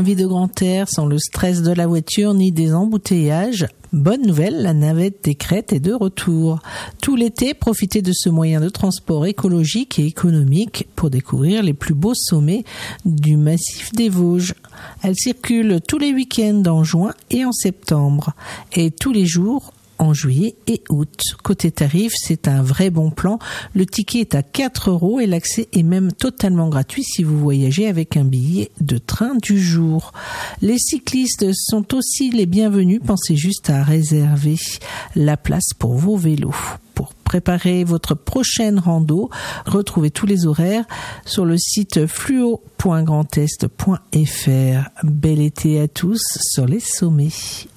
envie de grand air sans le stress de la voiture ni des embouteillages? Bonne nouvelle, la navette des Crêtes est de retour. Tout l'été, profitez de ce moyen de transport écologique et économique pour découvrir les plus beaux sommets du massif des Vosges. Elle circule tous les week-ends en juin et en septembre et tous les jours en juillet et août. Côté tarif, c'est un vrai bon plan. Le ticket est à 4 € et l'accès est même totalement gratuit si vous voyagez avec un billet de train du jour. Les cyclistes sont aussi les bienvenus. Pensez juste à réserver la place pour vos vélos. Pour préparer votre prochaine rando, retrouvez tous les horaires sur le site fluo.grandest.fr. Bel été à tous sur les sommets.